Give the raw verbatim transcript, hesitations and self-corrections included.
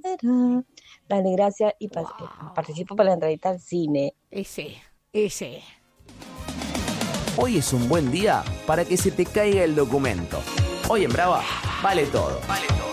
sucederá. Dale, gracias y pas- Wow. participo para la entradita al cine. Ese, ese. Hoy es un buen día para que se te caiga el documento. Hoy en Brava vale todo. Vale todo.